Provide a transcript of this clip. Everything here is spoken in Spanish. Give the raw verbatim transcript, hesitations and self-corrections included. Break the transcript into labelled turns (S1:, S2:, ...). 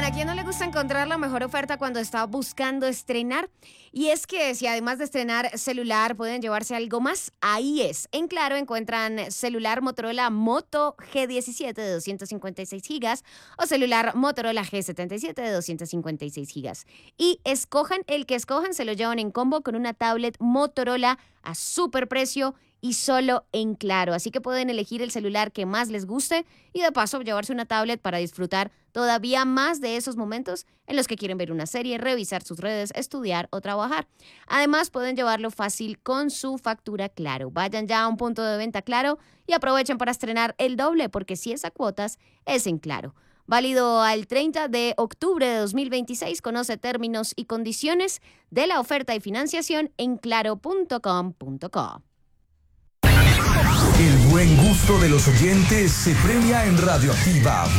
S1: Oigan, ¿a quién no le gusta encontrar la mejor oferta cuando está buscando estrenar? Y es que si además de estrenar celular pueden llevarse algo más, ahí es. En Claro encuentran celular Motorola Moto G diecisiete de doscientos cincuenta y seis gigas o celular Motorola G setenta y siete de doscientos cincuenta y seis gigas. Y escojan el que escojan, se lo llevan en combo con una tablet Motorola a super precio y solo en Claro. Así que pueden elegir el celular que más les guste y de paso llevarse una tablet para disfrutar todavía más de esos momentos en los que quieren ver una serie, revisar sus redes, estudiar o trabajar. Además, pueden llevarlo fácil con su factura Claro. Vayan ya a un punto de venta Claro y aprovechen para estrenar el doble, porque si es a cuotas, es en Claro. Válido al treinta de octubre de dos mil veintiséis. Conoce términos y condiciones de la oferta y financiación en claro punto com punto co.
S2: El buen gusto de los oyentes se premia en Radioactiva.